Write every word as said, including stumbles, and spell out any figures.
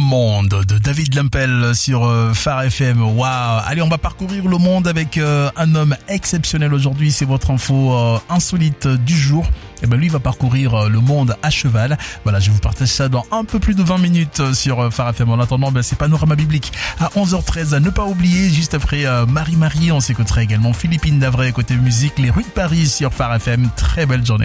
monde de David Lempel sur euh, Phare F M. Waouh. Allez, on va parcourir le monde avec euh, un homme exceptionnel aujourd'hui. C'est votre info euh, insolite du jour. Et ben lui va parcourir euh, le monde à cheval. Voilà, je vous partage ça dans un peu plus de vingt minutes euh, sur euh, Phare F M. En attendant, ben, c'est Panorama Biblique à onze heures treize. À ne pas oublier, juste après euh, Marie-Marie, on s'écoutera également Philippine Davray côté musique, les rues de Paris sur Phare F M. Très belle journée.